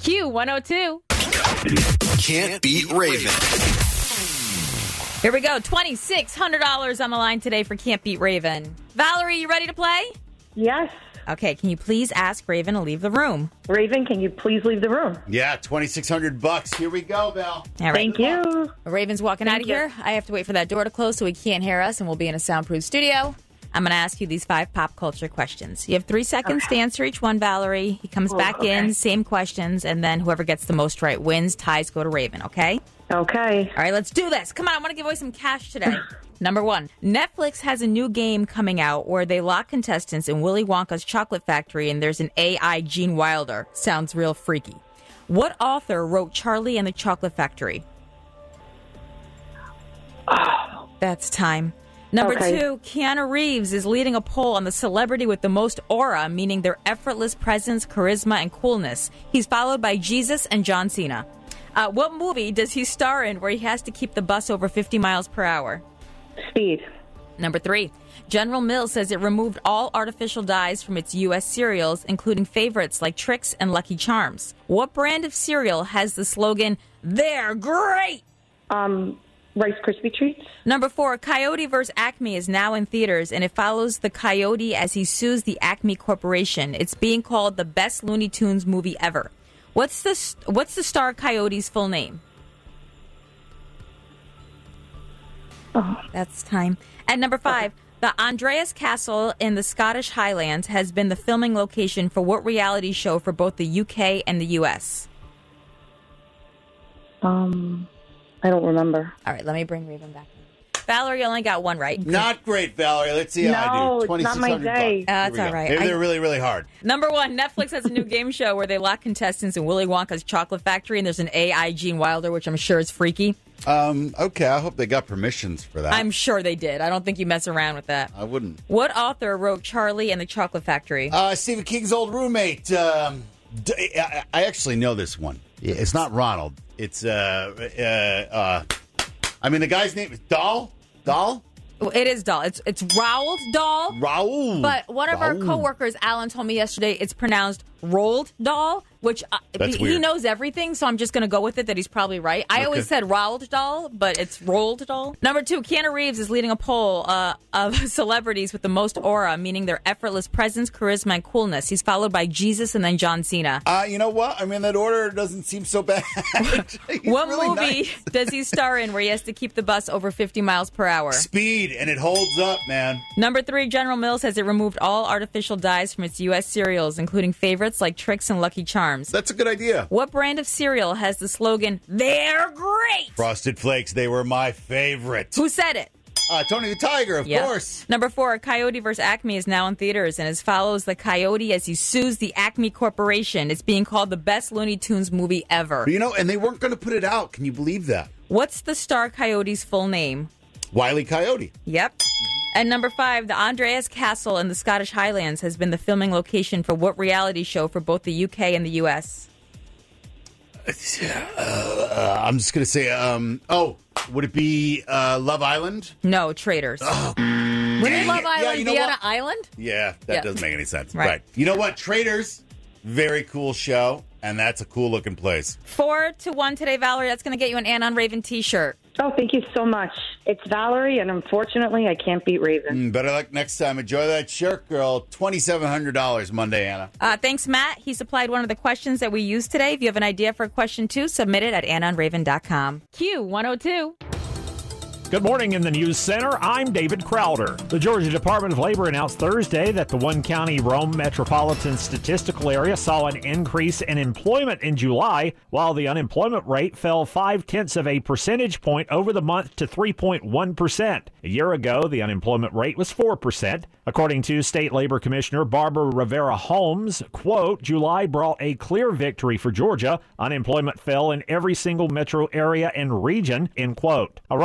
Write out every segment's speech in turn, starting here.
Q102. Can't beat Raven. Here we go. $2,600 on the line today for Can't Beat Raven. Valerie, you ready to play? Yes. Okay, can you please ask Raven to leave the room? Raven, can you please leave the room? Yeah, $2,600. Here we go, Val. All right. Thank you. Raven's walking out of here. I have to wait for that door to close so he can't hear us, and we'll be in a soundproof studio. I'm going to ask you these 5 pop culture questions. You have 3 seconds to answer each one, Valerie. He comes back in, same questions, and then whoever gets the most right wins. Ties go to Raven, okay? Okay. All right, let's do this. Come on, I want to give away some cash today. Number 1, Netflix has a new game coming out where they lock contestants in Willy Wonka's chocolate factory, and there's an AI Gene Wilder. Sounds real freaky. What author wrote Charlie and the Chocolate Factory? Oh. That's time. Number 2, Keanu Reeves is leading a poll on the celebrity with the most aura, meaning their effortless presence, charisma, and coolness. He's followed by Jesus and John Cena. What movie does he star in where he has to keep the bus over 50 miles per hour? Speed. Number 3, General Mills says it removed all artificial dyes from its U.S. cereals, including favorites like Trix and Lucky Charms. What brand of cereal has the slogan, "They're great"? Rice Krispie Treats. Number 4, Coyote vs. Acme is now in theaters, and it follows the Coyote as he sues the Acme Corporation. It's being called the best Looney Tunes movie ever. What's the star Coyote's full name? Oh. That's time. And number 5, the Andreas Castle in the Scottish Highlands has been the filming location for what reality show for both the UK and the US? I don't remember. All right, let me bring Raven back. Valerie only got 1 right. Not great, Valerie. Let's see how I do. No, it's not my day. That's all right. Maybe they're really, really hard. Number 1, Netflix has a new game show where they lock contestants in Willy Wonka's chocolate factory, and there's an AI Gene Wilder, which I'm sure is freaky. Okay, I hope they got permissions for that. I'm sure they did. I don't think you mess around with that. I wouldn't. What author wrote Charlie and the Chocolate Factory? Stephen King's old roommate. I actually know this one. It's not Ronald. It's, the guy's name is Dahl? Dahl? It is Dahl. It's Roald Dahl. Raoul. But one of our coworkers, Alan, told me yesterday it's pronounced Roald Dahl, which That's he weird. knows everything, so I'm just going to go with it that he's probably right. I always said Roald Dahl, but it's Roald Dahl. Number 2, Keanu Reeves is leading a poll of celebrities with the most aura, meaning their effortless presence, charisma, and coolness. He's followed by Jesus and then John Cena. You know what? I mean, that order doesn't seem so bad. What movie does he star in where he has to keep the bus over 50 miles per hour? Speed, and it holds up, man. Number 3, General Mills says it removed all artificial dyes from its U.S. cereals, including favorites like Trix and Lucky Charms. That's a good idea. What brand of cereal has the slogan, "They're great"? Frosted Flakes, they were my favorite. Who said it? Tony the Tiger, of course. Number 4, Coyote vs. Acme is now in theaters, and it follows the Coyote as he sues the Acme Corporation. It's being called the best Looney Tunes movie ever. And they weren't going to put it out. Can you believe that? What's the star Coyote's full name? Wile E. Coyote. Yep. And number 5, the Andreas Castle in the Scottish Highlands has been the filming location for what reality show for both the UK and the US? I'm just going to say, would it be Love Island? No, Traitors. Oh, Wouldn't Love Island be on an island? Yeah, that doesn't make any sense. Right. You know what? Traitors, very cool show, and that's a cool looking place. 4-1 today, Valerie. That's going to get you an Ann on Raven t-shirt. Oh, thank you so much. It's Valerie, and unfortunately, I can't beat Raven. Better luck next time. Enjoy that shirt, girl. $2,700 Monday, Anna. Thanks, Matt. He supplied one of the questions that we used today. If you have an idea for a question, too, submit it at AnnOnRaven.com. Q102. Good morning in the News Center. I'm David Crowder. The Georgia Department of Labor announced Thursday that the one-county Rome metropolitan statistical area saw an increase in employment in July, while the unemployment rate fell 0.5 of a percentage point over the month to 3.1%. A year ago, the unemployment rate was 4%. According to State Labor Commissioner Barbara Rivera Holmes, quote, July brought a clear victory for Georgia. Unemployment fell in every single metro area and region, end quote. A Rome man arrested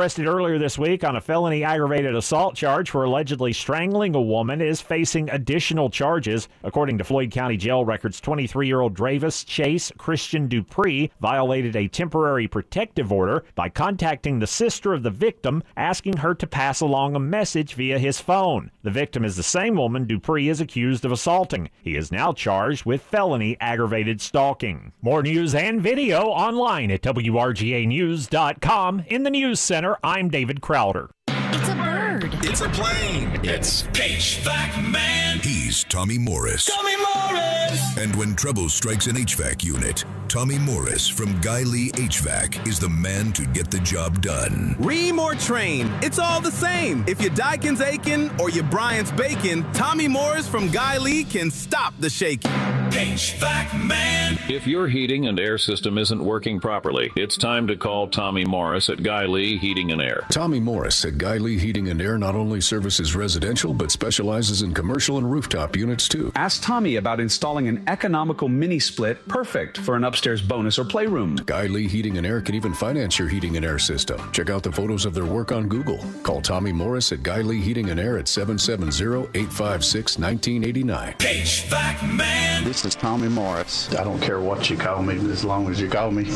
arrested earlier this week on a felony aggravated assault charge for allegedly strangling a woman, is facing additional charges. According to Floyd County Jail records, 23-year-old Dravis Chase Christian Dupree violated a temporary protective order by contacting the sister of the victim, asking her to pass along a message via his phone. The victim is the same woman Dupree is accused of assaulting. He is now charged with felony aggravated stalking. More news and video online at WRGAnews.com. In the News Center, I'm David Crowder. It's a bird. It's a plane. It's HVAC Man. He's Tommy Morris. Tommy Morris. And when trouble strikes an HVAC unit, Tommy Morris from Guy Lee HVAC is the man to get the job done. Ream or train, it's all the same. If your Daikin's aching or your Bryant's baking, Tommy Morris from Guy Lee can stop the shaking. HVAC Man. If your heating and air system isn't working properly, it's time to call Tommy Morris at Guy Lee Heating and Air. Tommy Morris at Guy Lee Heating and Air not only services residential, but specializes in commercial and rooftop units too. Ask Tommy about installing an economical mini split perfect for an upstairs bonus or playroom. Guy Lee Heating and Air can even finance your heating and air system. Check out the photos of their work on Google. Call Tommy Morris at Guy Lee Heating and Air at 770-856-1989. HVAC Man. This is Tommy Morris. I don't care what you call me, as long as you call me.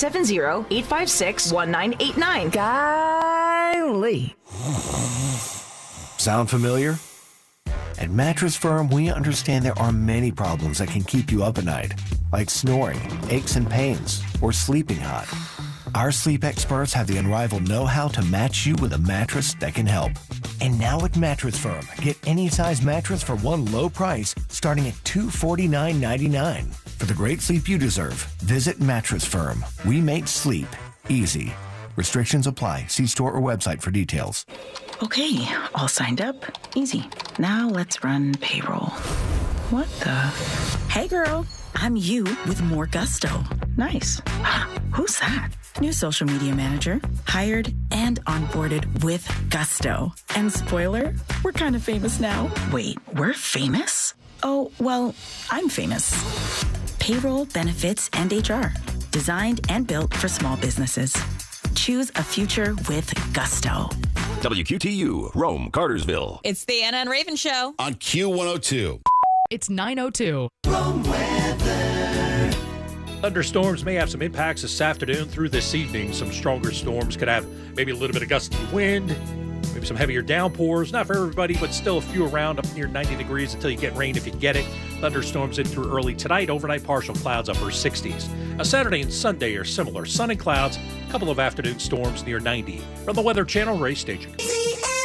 770-856-1989. Guy Lee. Sound familiar? At Mattress Firm, we understand there are many problems that can keep you up at night, like snoring, aches and pains, or sleeping hot. Our sleep experts have the unrivaled know-how to match you with a mattress that can help. And now at Mattress Firm, get any size mattress for one low price, starting at $249.99. For the great sleep you deserve, visit Mattress Firm. We make sleep easy. Restrictions apply. See store or website for details. Okay, all signed up. Easy. Now let's run payroll. What the? Hey girl, I'm you with more gusto. Nice. Who's that? New social media manager. Hired and onboarded with gusto. And spoiler, we're kind of famous now. Wait, we're famous? Oh, well, I'm famous. Payroll, benefits, and HR. Designed and built for small businesses. Choose a future with gusto. WQTU, Rome, Cartersville. It's the Anna and Raven Show. On Q102. It's 9:02. Rome weather. Thunderstorms may have some impacts this afternoon through this evening. Some stronger storms could have maybe a little bit of gusty wind, maybe some heavier downpours. Not for everybody, but still a few around, up near 90 degrees until you get rain if you get it. Thunderstorms in through early tonight. Overnight partial clouds, upper 60s. Saturday and Sunday are similar. Sun and clouds, a couple of afternoon storms near 90. From the Weather Channel, Ray Staging.